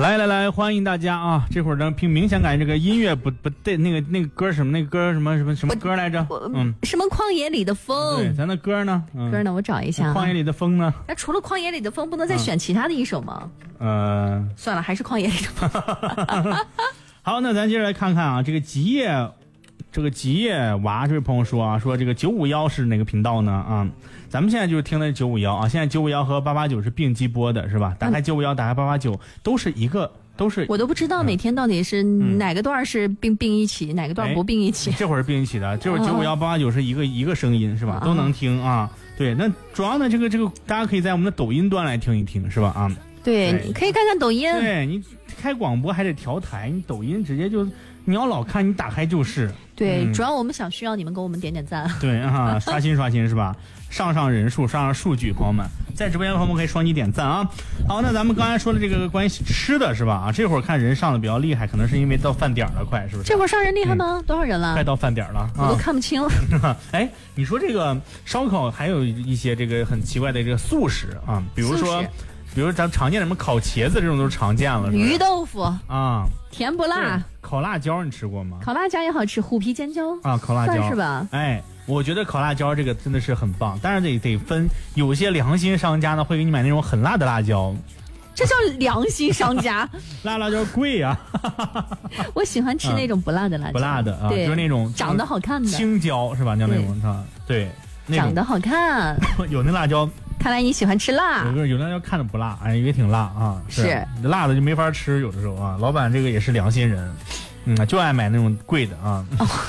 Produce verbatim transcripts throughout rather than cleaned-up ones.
来来来，欢迎大家啊！这会儿呢，凭明显感觉这个音乐不不对，那个那个歌什么那个歌什么什么什么歌来着？ 嗯，什么旷野里的风？ 对，咱的歌呢？嗯、 歌呢？我找一下。 旷野里的风呢？ 那除了旷野里的风，不能再选其他的一首吗？ 呃， 算了，还是旷野里的风。 好，那咱接着来看看啊，这个吉业，这个吉业娃这位朋友说啊，说这个九五幺是哪个频道呢？啊，咱们现在就是听的九五幺啊，现在九五幺和八八九是并机播的，是吧？打开九五幺，打开八八九，都是一个。都是我都不知道每天到底是哪个段是并并一起、嗯、哪个段不并一起、 哎、这会儿是并一起的，这会儿九五幺八八九是一个、嗯、一个声音是吧、嗯、都能听啊。对，那主要呢这个这个大家可以在我们的抖音端来听一听是吧啊。 对，你可以看看抖音。 对，你开广播还得调台，你抖音直接就你要老看你打开就是。 对、嗯、主要我们想需要你们给我们点点赞。 对啊，刷新刷新是吧，上上人数上上数据，朋友们在直播间的朋友们可以双击点赞啊。好，那咱们刚才说的这个关于吃的是吧啊，这会儿看人上的比较厉害，可能是因为到饭点了，快是不是？ 这会儿上人厉害吗、嗯、多少人了？ 快到饭点了、啊、 我都看不清。 哎，你说这个烧烤还有一些这个很奇怪的这个素食啊，比如说比如咱常见的什么烤茄子这种都是常见了，是鱼豆腐啊， 甜不辣， 烤辣椒你吃过吗？ 烤辣椒也好吃，虎皮尖椒啊，烤辣椒是吧？ 哎，我觉得烤辣椒这个真的是很棒，但是得得分，有些良心商家呢会给你买那种很辣的辣椒。 这叫良心商家。 辣辣椒贵呀、 啊。我喜欢吃那种不辣的辣椒， 不辣的啊，就是那种长得好看的青椒是吧？叫那种啊，对， 长得好看。 有那辣椒。 看来你喜欢吃辣， 有个有的要看着不辣，哎，也挺辣啊，是, 是辣的就没法吃，有的时候啊，老板这个也是良心人，嗯，就爱买那种贵的啊。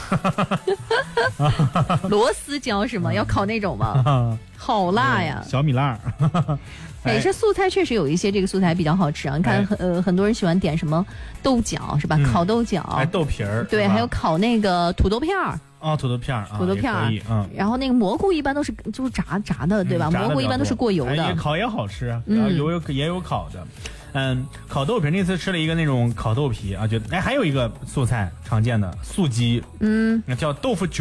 螺丝椒是吗？嗯、要烤那种吗？好辣呀， 小米辣。 哎，这素菜确实有一些这个素菜比较好吃啊。你看，哎、呃，很多人喜欢点什么豆角是吧？嗯、烤豆角， 还豆皮儿， 对，还有烤那个土豆片儿。 哦，土豆片儿， 土豆片儿， 嗯， 然后那个蘑菇一般都是就是炸炸的，对吧？ 嗯、 蘑菇一般都是过油的， 哎、烤也好吃，然后有有也有烤的，嗯，烤豆皮那次吃了一个那种烤豆皮啊，觉得哎，还有一个素菜常见的素鸡， 嗯， 叫豆腐卷。